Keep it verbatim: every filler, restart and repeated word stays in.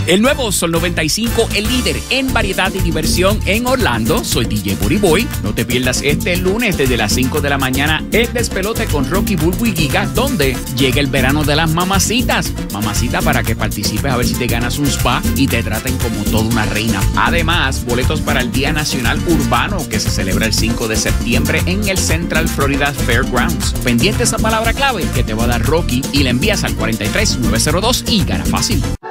El nuevo Sol noventa y cinco, el líder en variedad y diversión en Orlando. Soy D J Booty Boy. No te pierdas este lunes desde las cinco de la mañana el despelote con Rocky, Bulbo y Giga, donde llega el verano de las mamacitas. Mamacita, para que participes a ver si te ganas un spa y te traten como toda una reina. Además, boletos para el Día Nacional Urbano que se celebra el cinco de septiembre en el Central Florida Fairgrounds. Pendiente esa palabra clave que te va a dar Rocky y la envías al cuatro tres nueve cero dos y gana fácil.